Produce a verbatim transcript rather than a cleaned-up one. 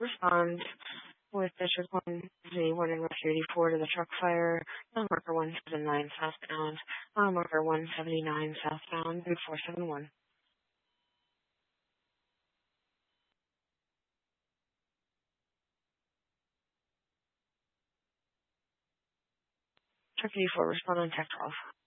respond with District one Z one and Rescue eighty-four to the truck fire, mile marker one seven nine southbound, mile marker one seventy-nine southbound, route four seven one. Truck eighty-four, respond on tech twelve.